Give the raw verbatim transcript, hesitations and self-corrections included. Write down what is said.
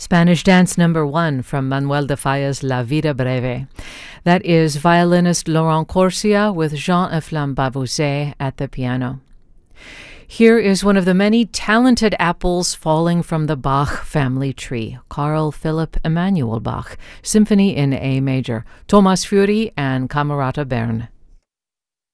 Spanish Dance Number One from Manuel de Falla's La Vida Breve. That is violinist Laurent Corsia with Jean-Efflam Bavouzet at the piano. Here is one of the many talented apples falling from the Bach family tree, Carl Philipp Emanuel Bach, Symphony in A major, Thomas Fury and Camerata Bern.